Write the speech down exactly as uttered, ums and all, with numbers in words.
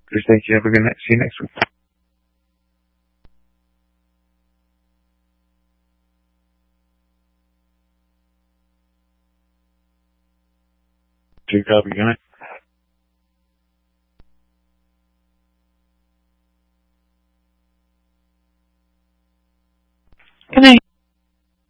Chris, thank you. Have a good night. See you next week. Two copy. Good night. Good night.